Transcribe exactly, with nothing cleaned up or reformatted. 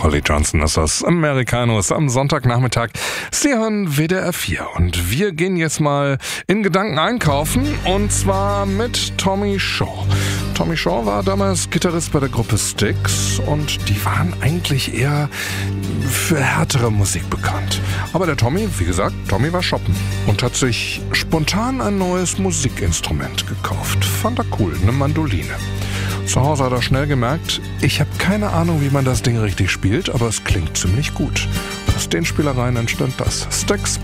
Holly Johnson ist das, Americanos am Sonntagnachmittag. Sie hören W D R vier und wir gehen jetzt mal in Gedanken einkaufen und zwar mit Tommy Shaw. Tommy Shaw war damals Gitarrist bei der Gruppe Styx und die waren eigentlich eher für härtere Musik bekannt. Aber der Tommy, wie gesagt, Tommy war shoppen und hat sich spontan ein neues Musikinstrument gekauft. Fand er cool, eine Mandoline. Zu Hause hat er schnell gemerkt, ich habe keine Ahnung, wie man das Ding richtig spielt, aber es klingt ziemlich gut. Aus den Spielereien entstand das. Styx,